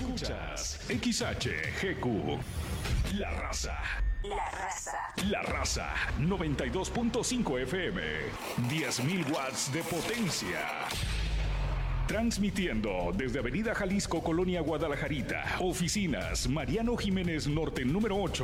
Escuchas XHGQ. La Raza. La Raza. La Raza 92.5 FM. 10.000 watts de potencia. Transmitiendo desde Avenida Jalisco, Colonia Guadalajarita. Oficinas Mariano Jiménez Norte número 8.